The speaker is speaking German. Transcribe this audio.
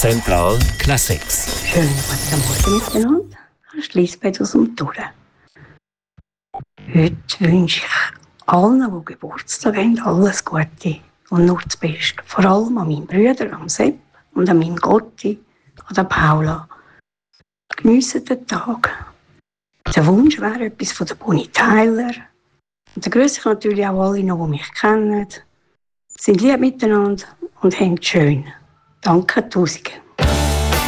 Zentral Classics. Schönen guten Morgen miteinander. Ich ist Lisbeth aus dem Turren. Heute wünsche ich allen, die Geburtstag haben, alles Gute und nur das Beste. Vor allem an meinen Brüdern, am Sepp und an meinem Gotti, an der Paula. Geniessen den Tag. Der Wunsch wäre etwas von der Bonnie Tyler. Und dann grüße ich natürlich auch alle noch, die mich kennen. Sind lieb miteinander und haben es schön. Danke, Tausende.